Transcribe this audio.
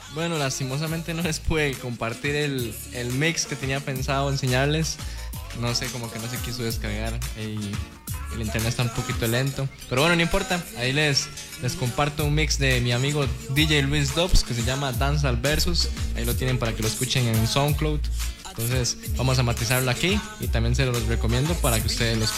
Bueno, lastimosamente no les pude compartir el mix que tenía pensado enseñarles. No sé, como que no se quiso descargar y el internet está un poquito lento. Pero bueno, no importa. Ahí les comparto un mix de mi amigo DJ Luis Dobbs que se llama Dancehall Versus. Ahí lo tienen para que lo escuchen en SoundCloud. Entonces vamos a matizarlo aquí y también se los recomiendo para que ustedes lo escuchen.